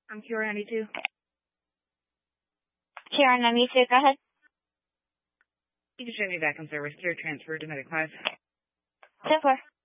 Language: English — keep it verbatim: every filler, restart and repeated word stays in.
I'm Q R ninety-two. Q R ninety-two, go ahead. You can show me back on service. Cure transfer to Medic five. ten four.